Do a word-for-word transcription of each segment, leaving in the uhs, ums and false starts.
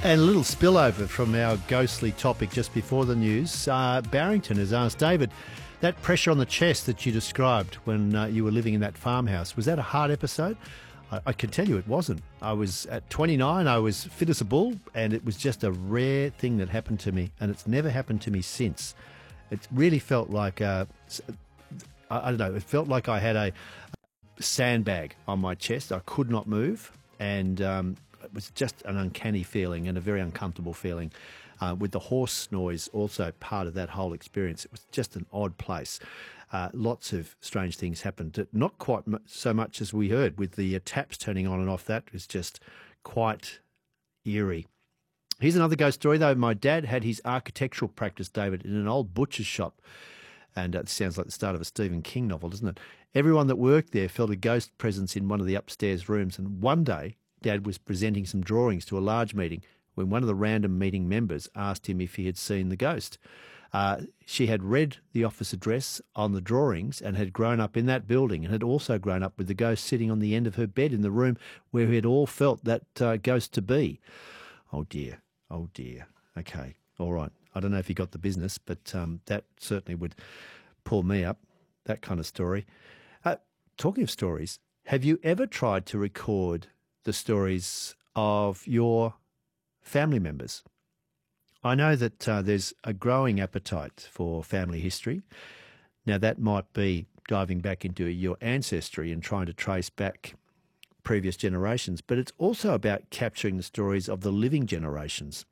And a little spillover from our ghostly topic just before the news. Uh, Barrington has asked David, that pressure on the chest that you described when uh, you were living in that farmhouse, was that a hard episode? I, I can tell you it wasn't. I was at twenty-nine, I was fit as a bull, and it was just a rare thing that happened to me, and it's never happened to me since. It really felt like, uh, I, I don't know, it felt like I had a sandbag on my chest. I could not move, and um, it was just an uncanny feeling and a very uncomfortable feeling. Uh, with the horse noise also part of that whole experience. It was just an odd place. Uh, lots of strange things happened. Not quite so much as we heard with the uh, taps turning on and off. That was just quite eerie. Here's another ghost story, though. My dad had his architectural practice, David, in an old butcher's shop. And it sounds like the start of a Stephen King novel, doesn't it? Everyone that worked there felt a ghost presence in one of the upstairs rooms. And one day, Dad was presenting some drawings to a large meeting when one of the random meeting members asked him if he had seen the ghost. Uh, she had read the office address on the drawings and had grown up in that building and had also grown up with the ghost sitting on the end of her bed in the room where we had all felt that uh, ghost to be. Oh, dear. Oh, dear. Okay. All right. I don't know if he got the business, but um, that certainly would pull me up, that kind of story. Uh, talking of stories, have you ever tried to record the stories of your family members? I know that uh, there's a growing appetite for family history. Now, that might be diving back into your ancestry and trying to trace back previous generations, but it's also about capturing the stories of the living generations.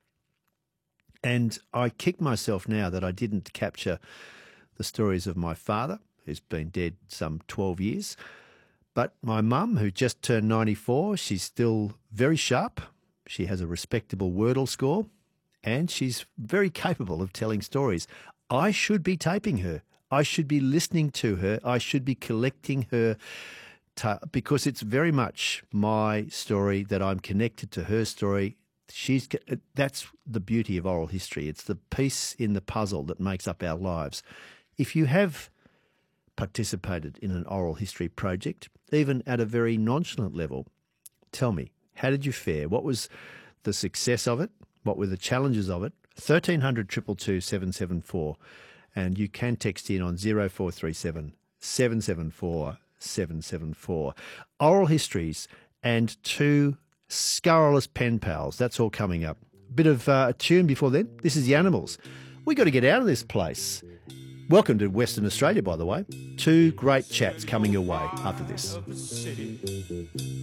And I kick myself now that I didn't capture the stories of my father, who's been dead some twelve years, but my mum, who just turned ninety-four, she's still very sharp. She has a respectable Wordle score, and she's very capable of telling stories. I should be taping her. I should be listening to her. I should be collecting her ta- because it's very much my story that I'm connected to her story. She's that's the beauty of oral history. It's the piece in the puzzle that makes up our lives. If you have participated in an oral history project, even at a very nonchalant level, tell me, how did you fare? What was the success of it? What were the challenges of it? thirteen hundred, two two two, seven seven four. And you can text in on zero four three seven, seven seven four, seven seven four. Oral histories and two scurrilous pen pals. That's all coming up. Bit of uh, a tune before then. This is The Animals. We got to get out of this place. Welcome to Western Australia, by the way. Two great chats coming your way after this.